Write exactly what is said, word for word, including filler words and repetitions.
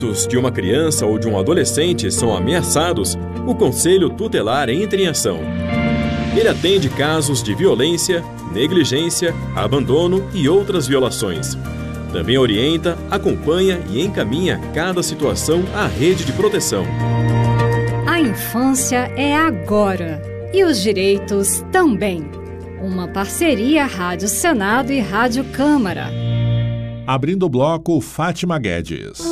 de uma criança ou de um adolescente são ameaçados, o Conselho Tutelar entra em ação. Ele atende casos de violência, negligência, abandono e outras violações. Também orienta, acompanha e encaminha cada situação à rede de proteção. A infância é agora e os direitos também. Uma parceria Rádio Senado e Rádio Câmara. Abrindo o bloco, Fátima Guedes.